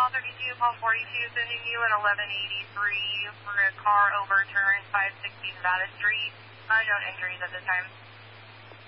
32, call 42, sending you at 1183 for a car overturned 560 Nevada Street. No injuries at this time.